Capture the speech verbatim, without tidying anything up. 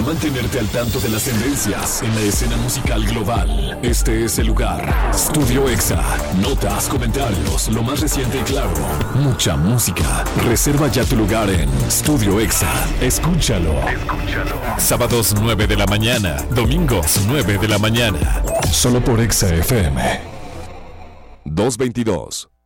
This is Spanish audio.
mantenerte al tanto de las tendencias en la escena musical global. Este es el lugar. Studio Exa. Notas, comentarios, lo más reciente y claro. Mucha música. Reserva ya tu lugar en Studio Exa. Escúchalo. Escúchalo. Sábados nueve de la mañana. Domingos nueve de la mañana. Solo por Exa F M. doscientos veintidós.